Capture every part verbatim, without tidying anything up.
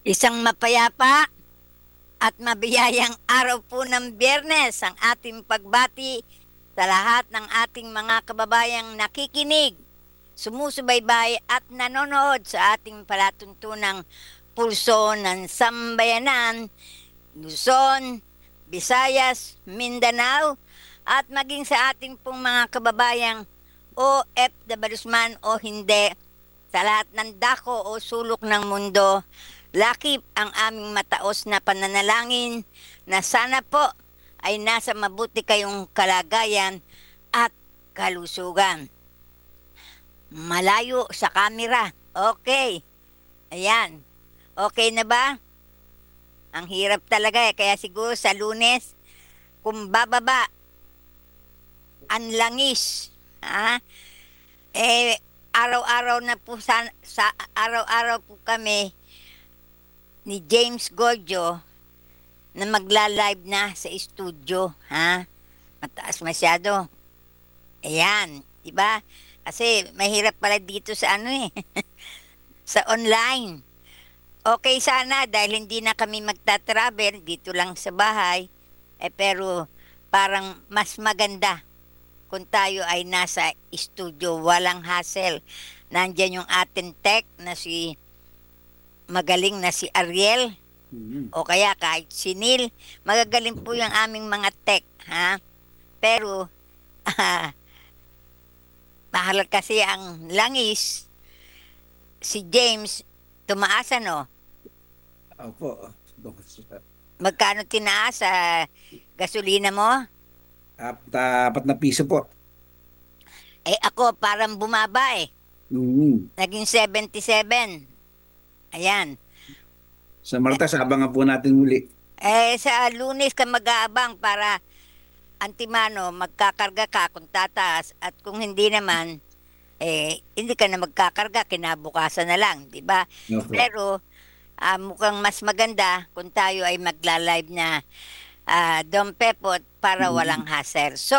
Isang mapayapa at mabiyayang araw po ng Biyernes ang ating pagbati sa lahat ng ating mga kababayang nakikinig, sumusubaybay at nanonood sa ating palatuntunang pulso ng sambayanan, Luzon, Visayas, Mindanao, at maging sa ating pong mga kababayang O F W man o hindi, sa lahat ng dako o sulok ng mundo, lakip ang aming mataos na pananalangin na sana po ay nasa mabuti kayong kalagayan at kalusugan. Malayo sa kamera. Okay. Ayan. Okay na ba? Ang hirap talaga eh. Kaya siguro sa Lunes, kung bababa, ang langis. Ha? Eh, araw-araw na po sa, sa araw-araw po kami ni James Gojo na magla-live na sa studio, ha? Mataas masyado. Ayan, 'di ba? Kasi mahirap pala dito sa ano eh, sa online. Okay sana dahil hindi na kami magta-travel dito lang sa bahay. Eh pero parang mas maganda kung tayo ay nasa studio, walang hassle. Nandiyan yung ating tech na si magaling na si Ariel Mm. o kaya kahit si Neil, magagaling po yung aming mga tech, ha? Pero, ah, mahal kasi ang langis, si James, tumaas ano? Opo. Magkano tinaas sa gasolina mo? Apat, apat na piso po. Eh ako parang bumaba eh. Mm. Naging seventy-seven. Ayan. Sa Maltas, abangan po natin muli. Eh sa Lunes ka mag-aabang para antimano magkakarga ka kung tataas at kung hindi naman eh hindi ka na magkakarga kinabukasan na lang, 'di ba? Opo. Pero ah, mukhang mas maganda kung tayo ay magla-live na ah, Dom Pepot para Mm. walang hassle. So,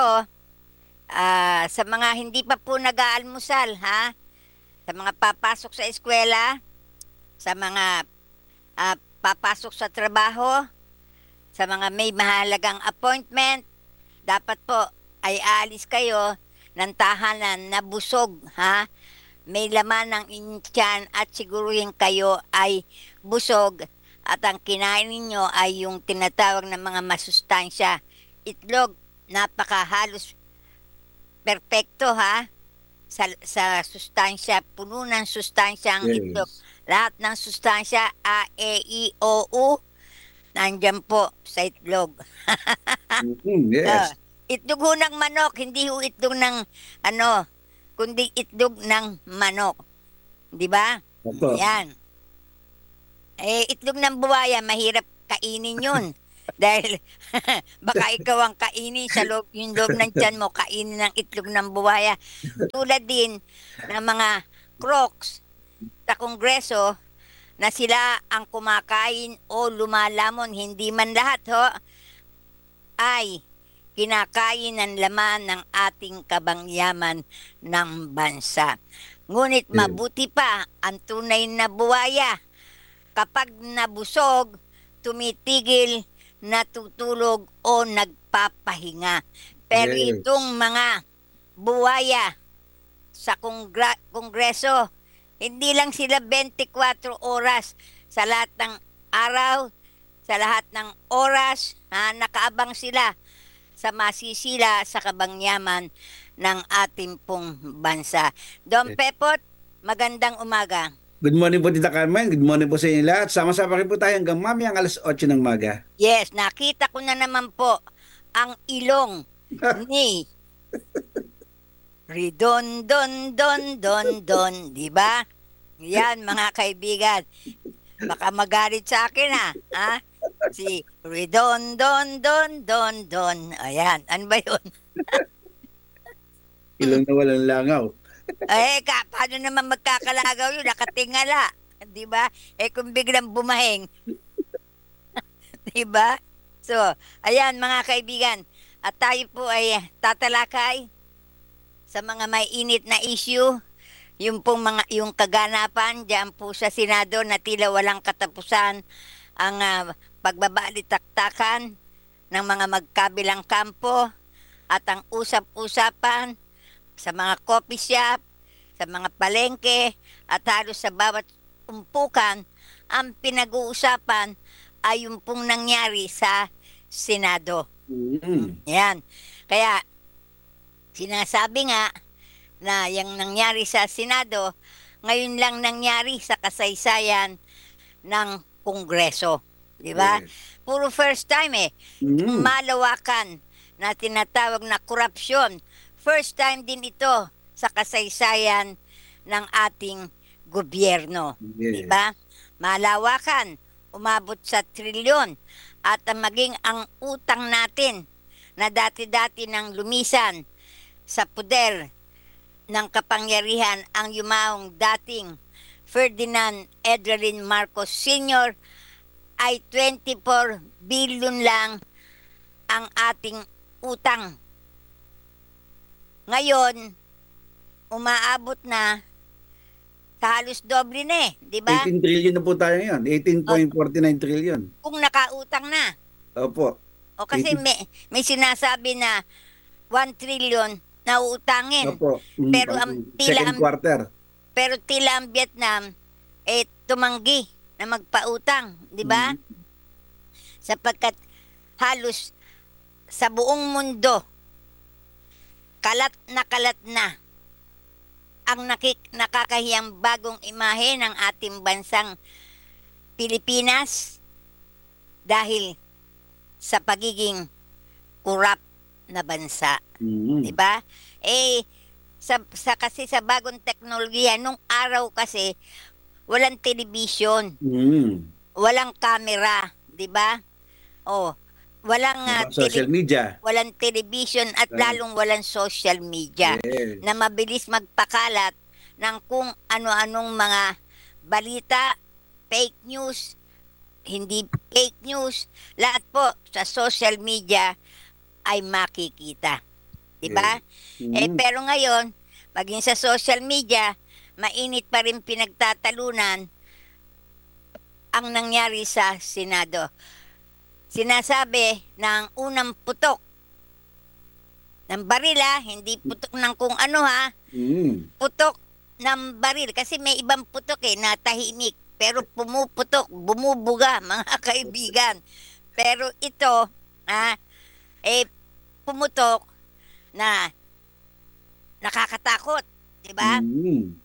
ah, sa mga hindi pa po nag-aalmusal, ha? Sa mga papasok sa eskwela, sa mga ah, papasok sa trabaho, sa mga may mahalagang appointment, dapat po ay aalis kayo ng tahanan na busog, ha? May laman ng inyong tiyan at siguruhin kayo ay busog at ang kinain ninyo ay yung tinatawag na mga masustansya. Itlog, napakahalos perpekto ha sa, sa sustansya, puno ng sustansya ang itlog. Yes. Lahat ng sustansya, A, E, I, O, U, nandyan po sa itlog. Mm. Ah, Yes. itlog ho ng manok, hindi ho itlog ng ano, kundi itlog ng manok. Di ba? Opo. Yan. Eh, itlog ng buwaya, mahirap kainin yun. Dahil baka ikaw ang kainin sa loob, yung loob ng tiyan mo, kainin ng itlog ng buwaya. Tulad din ng mga crocs sa kongreso na sila ang kumakain o lumalamon, hindi man lahat ho, ay kinakain ng laman ng ating kabangyaman ng bansa. Ngunit Yes. mabuti pa ang tunay na buwaya. Kapag nabusog, tumitigil, natutulog o nagpapahinga. Pero Yes. itong mga buwaya sa kongra- kongreso, hindi lang sila twenty-four oras sa lahat ng araw, sa lahat ng oras, ha, nakaabang sila sa masisila sa kabangyaman ng ating pong bansa. Don Yes. Pepot, magandang umaga. Good morning po, Tita Carmen. Good morning po sa inyo lahat. Sama-sama rin po tayo hanggang mamayang alas otso ng maga. Yes, nakita ko na naman po ang ilong ni Ridon Don Don Don Don, di ba? Yan mga kaibigan, baka magalit sa akin ha, ha? Si Ridon Don Don Don Don. Ayan, ano ba 'yun? Ilong na walang langaw. Eh, ka, paano naman magkakalagaw yun? Nakatingala. Di ba? Eh, kung biglang bumahing, di ba? So, ayan mga kaibigan. At tayo po ay tatalakay sa mga may init na issue yung pong mga yung kaganapan diyan po sa Senado na tila walang katapusan ang ah, pagbabalitaktakan ng mga magkabilang kampo at ang usap-usapan sa mga coffee shop, sa mga palengke at halos sa bawat umpukan ang pinag-uusapan ay yung pong nangyari sa Senado. Mm. Yan. Kaya sinasabi nga na yung nangyari sa Senado, ngayon lang nangyari sa kasaysayan ng Kongreso. Di ba? Yes. Puro first time eh. Mm. Malawakan na tinatawag na korupsyon. First time din ito sa kasaysayan ng ating gobyerno. Di Yes. ba? Malawakan, umabot sa trilyon at ang maging ang utang natin na dati-dati nang lumisan sa puder ng kapangyarihan ang yumaong dating Ferdinand Edwin Marcos Senior ay twenty-four billion lang ang ating utang. Ngayon, umaabot na sa halos doble na eh, di ba? eighteen trillion na po tayo ngayon. eighteen point four nine trillion. Kung nakautang na. Opo. O kasi may, may sinasabi na one trillion na uutangin. Opo. Mm, Pero ang tila second ang- quarter. Pero tila ang Vietnam eh tumanggi na magpautang, di ba? Mm. Sapagkat halos sa buong mundo kalat na kalat na ang nakik nakakahiyang bagong imahe ng ating bansang Pilipinas dahil sa pagiging kurap na bansa. Mm. 'Di ba? Eh sa, sa kasi sa bagong teknolohiya nung araw kasi walang television, Mm. walang camera, 'di ba? Oh, walang ah, Diba, social tele- media. walang television at Right. lalong walang social media Yes. na mabilis magpakalat ng kung ano-anong mga balita, fake news, hindi fake news, lahat po sa social media ay makikita. 'Di ba? Eh Mm. pero ngayon, maging sa social media, mainit pa rin pinagtatalunan ang nangyari sa Senado. Sinasabi ng unang putok ng baril ha, hindi putok ng kung ano ha, Mm. putok ng baril. Kasi may ibang putok eh, na tahimik. Pero pumuputok, bumubuga, mga kaibigan. Pero ito, ah, eh, pumutok na nakakatakot. Diba? Mm.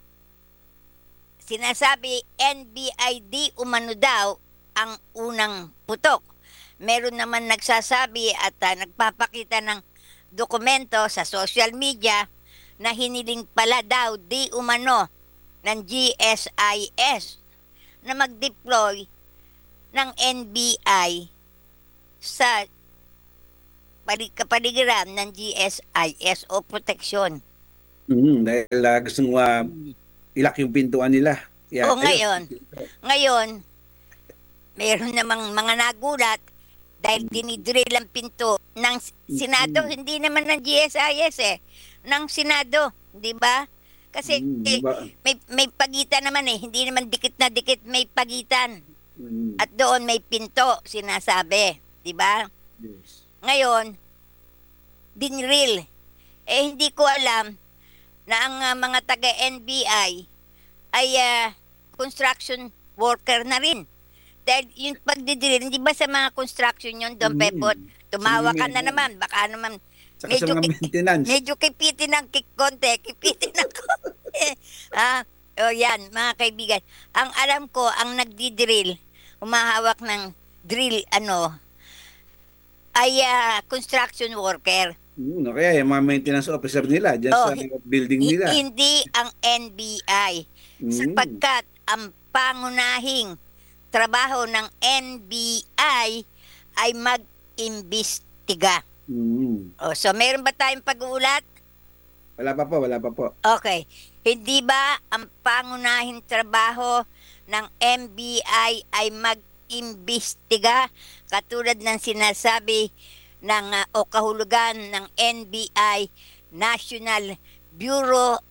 Sinasabi, N B I D umano daw ang unang putok. Meron naman nagsasabi at ah, nagpapakita ng dokumento sa social media na hiniling pala daw di umano ng G S I S na mag-deploy ng N B I sa pali- kapaligiran ng G S I S o proteksyon. Mm. Dahil uh, gusto mo uh, ilak yung pintuan nila. Yeah. O ngayon, ngayon, meron namang mga nagulat dahil dinidrill ang pinto ng Senado, Mm. hindi naman ng G S I S eh, ng Senado, di ba? Kasi Mm, eh, ba- may, may pagitan naman eh, hindi naman dikit na dikit, may pagitan. Mm. At doon may pinto, sinasabi, di ba? Yes. Ngayon, dinrill. Eh hindi ko alam na ang ah, mga taga-N B I ay ah, construction worker na rin. Dahil yung pagdidrill, hindi ba sa mga construction yun, Don Mm. Pepot? Tumawa ka na Sige. naman, baka naman Saka sa medyo mga ki- maintenance. medyo kipitin ng kik konti, kipitin ng konti. ah, o yan, mga kaibigan. Ang alam ko, ang nagdidrill, humahawak ng drill, ano, ay ah, construction worker. Mm, kaya yung mga maintenance officer nila dyan Oh, sa building Hi- nila. hindi ang N B I. Mm. Sapagkat ang pangunahing trabaho ng N B I ay mag-imbestiga. Mm. O, so, meron ba tayong pag-uulat? Wala pa po, wala pa po. Okay. Hindi ba ang pangunahing trabaho ng N B I ay mag-imbestiga katulad ng sinasabi ng ah, o kahulugan ng N B I, National Bureau of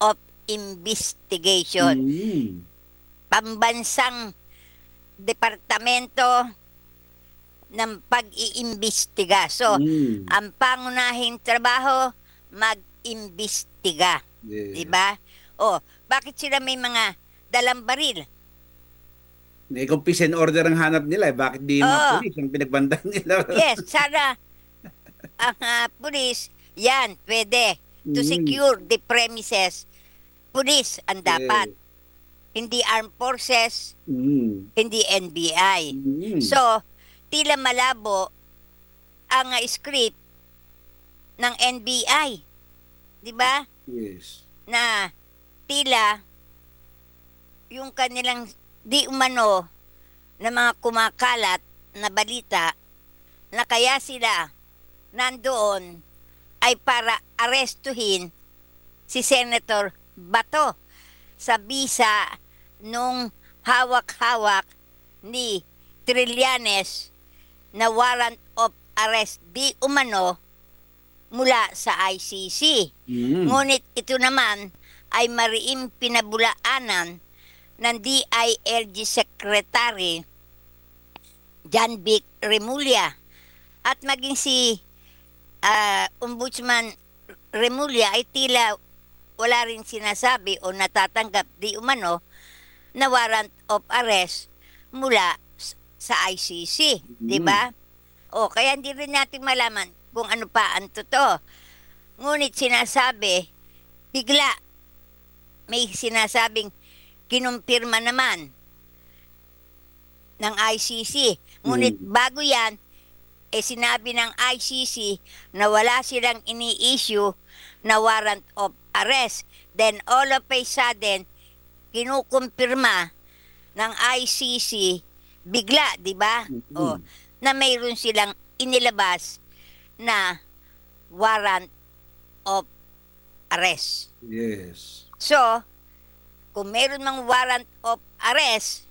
Investigation. Mm. Pambansang departamento ng pag-iimbestiga. So, Mm. ang pangunahing trabaho, mag-imbestiga. Yes. Diba? O, bakit sila may mga dalang baril? Eh, kung peace and order ang hanap nila, eh, bakit di yung mga Oo. pulis ang pinagbandan nila? Yes, sana ang uh, pulis, yan, pwede. To Mm. secure the premises, pulis ang dapat. Yes. Hindi armed forces, Mm. hindi N B I. Mm. So, tila malabo ang uh, script ng N B I. Di ba? Yes. Na tila yung kanilang di umano na mga kumakalat na balita na kaya sila nandoon ay para arestuhin si Senator Bato sa bisa nung hawak-hawak ni Trillanes na warrant of arrest di umano mula sa I C C. Mm. Ngunit ito naman ay mariing pinabulaanan ng D I L G Secretary John Vic Remulla at maging si uh, Ombudsman Remulla ay tila wala rin sinasabi o natatanggap di umano na warrant of arrest mula sa I C C, Mm. di ba? O kaya hindi rin natin malaman kung ano pa ang totoo. Ngunit sinasabi, bigla may sinasabing kinumpirma naman ng I C C. Ngunit Mm. bago yan, eh sinabi ng I C C na wala silang ini-issue na warrant of arrest. Then all of a sudden, kinukumpirma ng I C C bigla, di ba? Mm. O, na mayroon silang inilabas na warrant of arrest. Yes. So, kung meron mang warrant of arrest,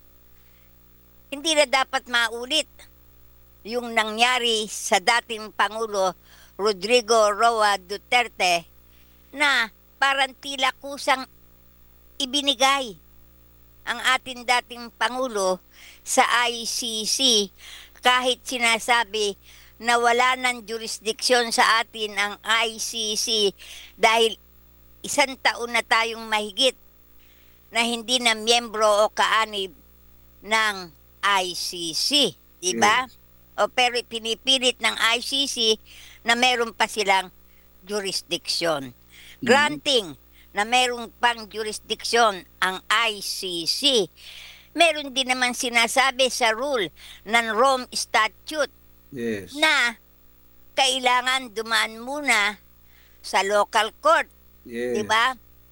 hindi na dapat maulit yung nangyari sa dating Pangulo Rodrigo Roa Duterte na parang tila kusang ibinigay ang ating dating Pangulo sa I C C kahit sinasabi na wala ng jurisdiksyon sa atin ang I C C dahil isang taon na tayong mahigit na hindi na miyembro o kaanib ng I C C, di ba? Yes. O pero pinipilit ng I C C na meron pa silang jurisdiksyon. Granting na meron pang jurisdiksyon ang I C C. Meron din naman sinasabi sa rule ng Rome Statute Yes. na kailangan dumaan muna sa local court, Yes. di ba?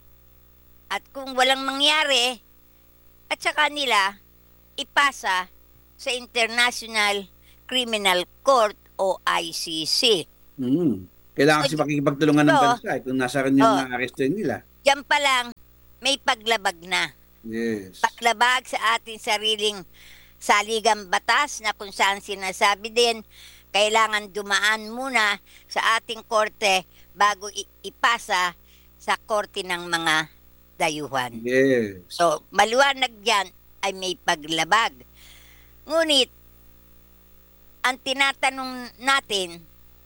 At kung walang mangyari, at saka nila ipasa sa International Criminal Court o I C C. Mm. Kailangan kasi So, makikipagtulungan ng ito, bansa eh, kung nasa rin yung oh. na-arrestuin nila. Diyan pa lang, may paglabag na. Yes. Paglabag sa ating sariling saligang batas na kung saan sinasabi din, kailangan dumaan muna sa ating korte bago i- ipasa sa korte ng mga dayuhan. Yes. So, maliwanag yan ay may paglabag. Ngunit, ang tinatanong natin,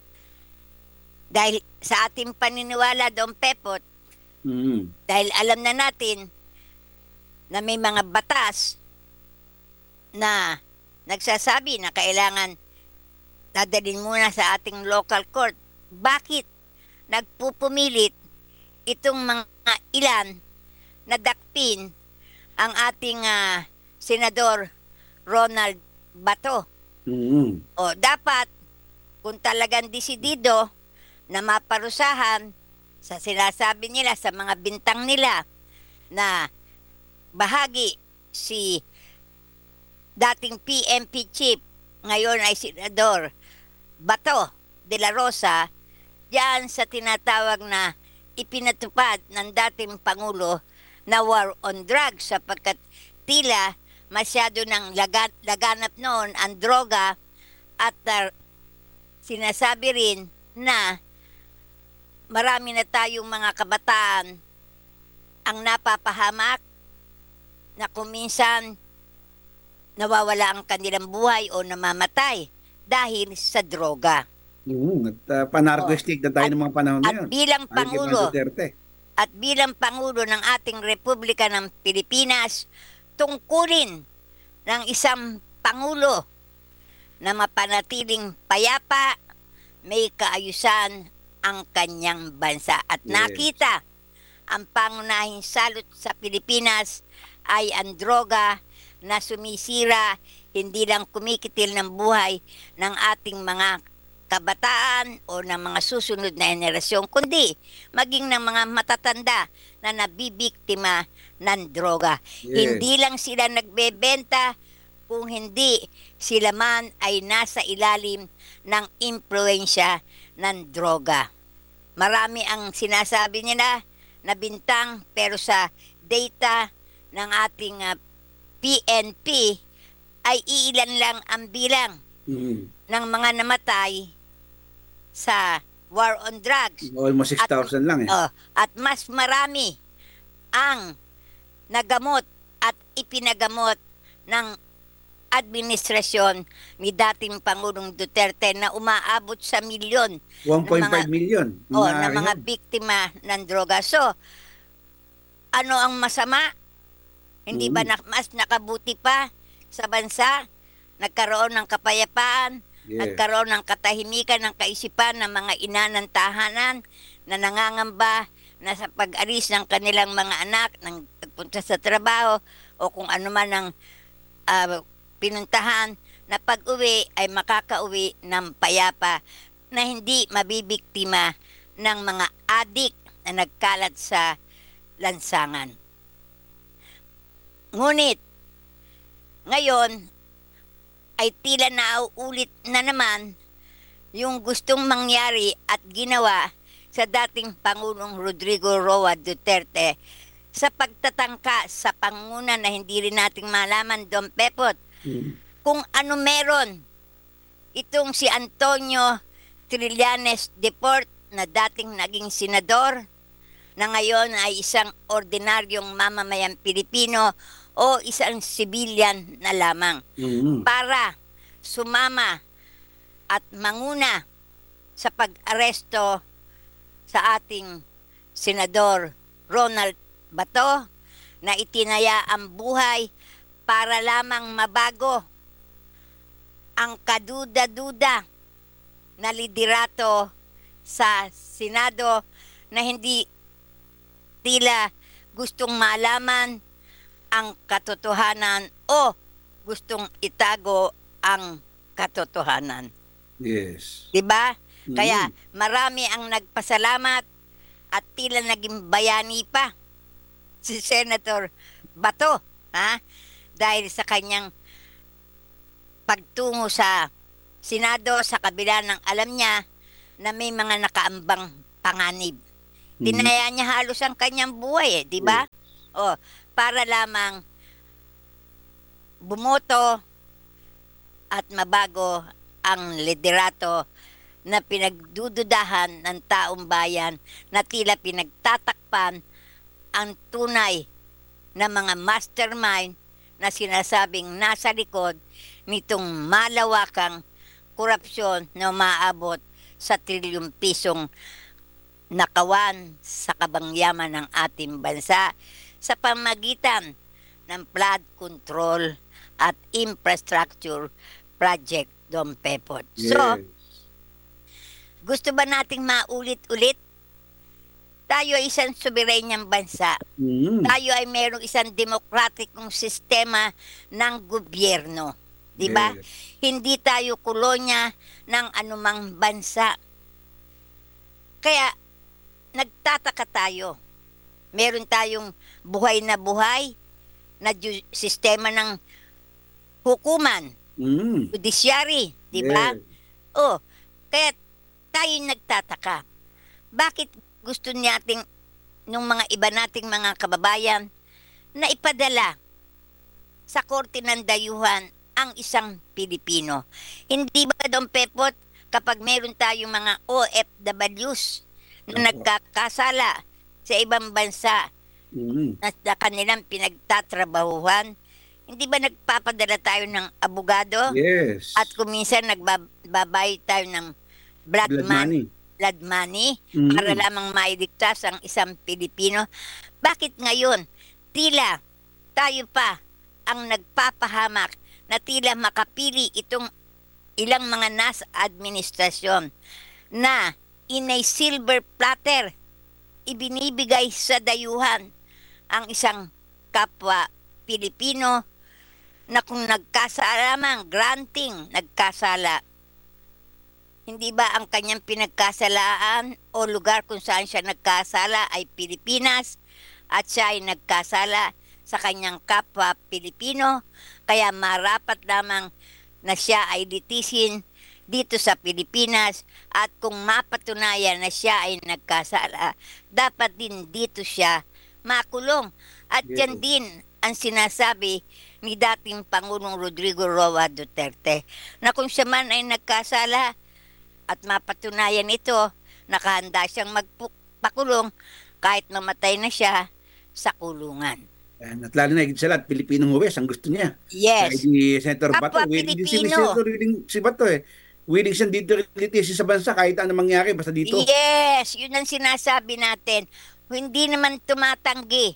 dahil sa ating paniniwala doon, Pepot, Mm. dahil alam na natin na may mga batas na nagsasabi na kailangan dadalhin muna sa ating local court, bakit nagpupumilit itong mga ilan na dakpin ang ating ah, Senador Ronald Bato? Mm. O dapat, kung talagang desidido na maparusahan sa sinasabi nila, sa mga bintang nila, na bahagi si dating P N P chief, ngayon ay Senador Bato de la Rosa, diyan sa tinatawag na ipinatupad ng dating Pangulo na war on drugs sapagkat tila masyado ng lagan, laganap noon ang droga at uh, sinasabi rin na marami na tayong mga kabataan ang napapahamak na kung minsan nawawala ang kanilang buhay o namamatay dahil sa droga. Mm, at uh, panarco-state na tayo At- ng mga panahon At ngayon. bilang Ay, kay Manny Pangulo, Duterte. at bilang Pangulo ng ating Republika ng Pilipinas, tungkulin ng isang Pangulo na mapanatiling payapa, may kaayusan ang kanyang bansa. At Yes. nakita ang pangunahing salot sa Pilipinas ay ang droga na sumisira, hindi lang kumikitil ng buhay ng ating mga kabataan o ng mga susunod na henerasyon, kundi maging ng mga matatanda na nabibiktima ng droga. Yes. Hindi lang sila nagbebenta, kung hindi sila man ay nasa ilalim ng impluensya ng droga. Marami ang sinasabi nila na bintang, pero sa data ng ating ah, P N P ay iilan lang ang bilang Mm. ng mga namatay sa war on drugs. Almost six thousand lang eh. Oh, at mas marami ang nagamot at ipinagamot ng administrasyon ni dating Pangulong Duterte na umaabot sa milyon one point five mga- million. o na ng mga rehab. biktima ng droga. So, ano ang masama? Hindi ba Mm. na, mas nakabuti pa sa bansa? Nagkaroon ng kapayapaan, Yes. nagkaroon ng katahimikan ng kaisipan ng mga ina ng tahanan na nangangamba na sa pag-alis ng kanilang mga anak, ng pagpunta sa trabaho o kung ano man ang ah, pinuntahan, na pag-uwi ay makakauwi ng payapa na hindi mabibiktima ng mga adik na nagkalat sa lansangan. Ngunit, ngayon, ay tila nauulit na naman yung gustong mangyari at ginawa sa dating Pangulong Rodrigo Roa Duterte sa pagtatangka sa panguna na hindi rin nating malaman, Don Pepot, Mm. kung ano meron itong si Antonio Trillanes Deport na dating naging senador na ngayon ay isang ordinaryong mamamayang Pilipino o isang civilian na lamang Mm. para sumama at manguna sa pag-aresto sa ating Senador Ronald Bato na itinaya ang buhay para lamang mabago ang kaduda-duda na liderato sa Senado na hindi tila gustong malaman ang katotohanan o gustong itago ang katotohanan. Yes. 'Di ba? Mm. Kaya marami ang nagpasalamat at tila naging bayani pa si Senator Bato, ha? Dahil sa kanyang pagtungo sa Senado sa kabila ng alam niya na may mga nakaambang panganib. Mm. Tinaya niya halos ang kanyang buhay, eh, 'di ba? O, para lamang bumoto at mabago ang liderato na pinagdududahan ng taong bayan na tila pinagtatakpan ang tunay na mga mastermind na sinasabing nasa likod nitong malawakang korupsyon na umaabot sa trilyong pisong nakawan sa kabangyaman ng ating bansa sa pamagitan ng flood control at infrastructure project, Don Pepot. Yes. So, gusto ba nating maulit-ulit? Tayo ay isang soberanyang bansa. Mm. Tayo ay mayroong isang demokratikong sistema ng gobyerno. Di ba? Yes. Hindi tayo kolonya ng anumang bansa. Kaya, nagtataka tayo. Meron tayong buhay na buhay na ju- sistema ng hukuman, Mm. judiciary, di ba? Yes. Oh, kaya tayo nagtataka. Bakit gusto nating nung mga iba nating mga kababayan na ipadala sa korte ng dayuhan ang isang Pilipino? Hindi ba, Don Pepot, kapag meron tayong mga O F Ws na Opo. nagkakasala sa ibang bansa Mm. na, na kanilang pinagtatrabahuhan. Hindi ba nagpapadala tayo ng abogado Yes. at kung minsan nagbabayad tayo ng blood, Blood man, money. blood money Mm. para lamang mailigtas ang isang Pilipino? Bakit ngayon tila tayo pa ang nagpapahamak na tila makapili itong ilang mga nasa administrasyon na in a silver platter ibinibigay sa dayuhan ang isang kapwa Pilipino na kung nagkasala lamang, granting nagkasala, hindi ba ang kanyang pinagkasalaan o lugar kung saan siya nagkasala ay Pilipinas at siya ay nagkasala sa kanyang kapwa Pilipino, kaya marapat lamang na siya ay litisin dito sa Pilipinas at kung mapatunayan na siya ay nagkasala, dapat din dito siya makulong. At Yes. yan din ang sinasabi ni dating Pangulong Rodrigo Roa Duterte na kung siya man ay nagkasala at mapatunayan ito, nakahanda siyang magpakulong kahit mamatay na siya sa kulungan. Yan. At lalo na higit sa lahat, Pilipinong huwes ang gusto niya. Yes. Kahit ni Senator Kapwa Bato, willing din si Pilipino. Senator willing, si Bato eh. Willing siyang dito litisin sa bansa kahit ano mangyari basta dito. Yes, yun ang sinasabi natin. Hindi naman tumatanggi.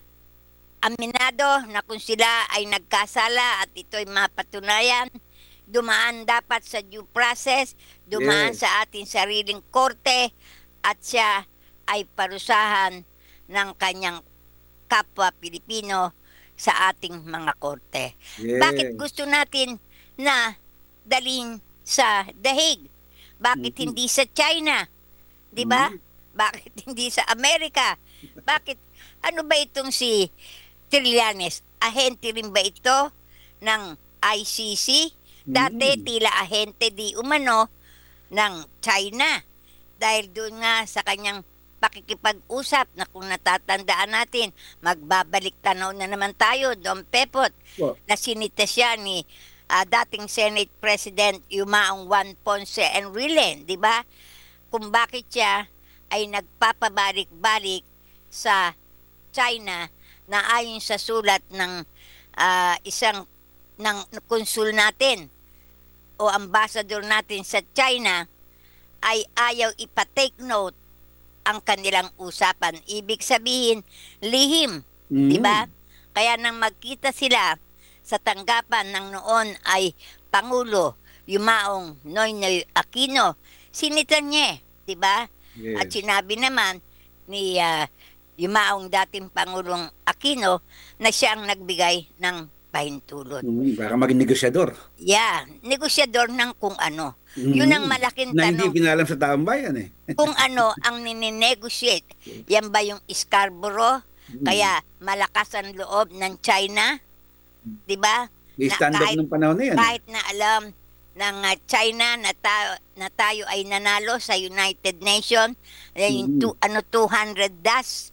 Aminado na kung sila ay nagkasala at ito'y mapatunayan, dumaan dapat sa due process, dumaan Yes. sa ating sariling korte at siya ay parusahan ng kanyang kapwa Pilipino sa ating mga korte. Yes. Bakit gusto natin na daling sa The Hague? Bakit Mhm. hindi sa China? 'Di ba? Mhm. Bakit hindi sa Amerika? Bakit ano ba itong si Trillanes? Ahente rin ba ito ng I C C? Dati Mhm. tila ahente di umano ng China dahil doon nga sa kanyang pakikipag-usap na kung natatandaan natin, magbabalik tanaw na naman tayo, Don Pepot, Po. na sinita siya ni ah, dating Senate President Yumaong Juan Ponce Enrile, di ba? Kung bakit siya ay nagpapabalik-balik sa China na ayon sa sulat ng ah, isang ng konsul natin o ambassador natin sa China ay ayaw ipa-take note ang kanilang usapan. Ibig sabihin, lihim, Mhm. di ba? Kaya nang magkita sila sa tanggapan ng noon ay Pangulo Yumaong Noynoy Aquino, sinitan niya, eh, di ba? Yes. At sinabi naman ni ah, Yumaong dating Pangulong Aquino na siya ang nagbigay ng pahintulot. Mhm. Para maging negosyador. Yeah, negosyador ng kung ano. Mhm. Yun ang malaking Na hindi tanong. pinalam sa taong bayan eh. Kung ano ang ninenegotiate. Yan ba yung Scarborough? Mhm. Kaya malakas ang loob ng China? Di ba? I-stand up kahit- ng panahon na yan. eh. Kahit na alam ng uh, China na, ta- na tayo ay nanalo sa United Nations, eh, yung Mhm. two, ano, two hundred dash